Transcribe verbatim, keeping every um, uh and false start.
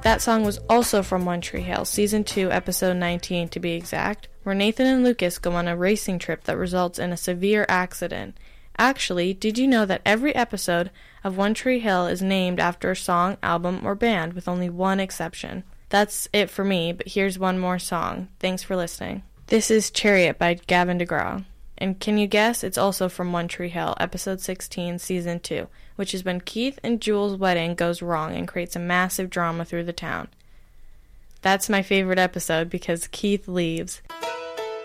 That song was also from One Tree Hill, Season two, Episode nineteen to be exact, where Nathan and Lucas go on a racing trip that results in a severe accident. Actually, did you know that every episode of One Tree Hill is named after a song, album, or band, with only one exception? That's it for me, but here's one more song. Thanks for listening. This is Chariot by Gavin DeGraw. And can you guess? It's also from One Tree Hill, Episode sixteen, Season two, which is when Keith and Jules' wedding goes wrong and creates a massive drama through the town. That's my favorite episode because Keith leaves.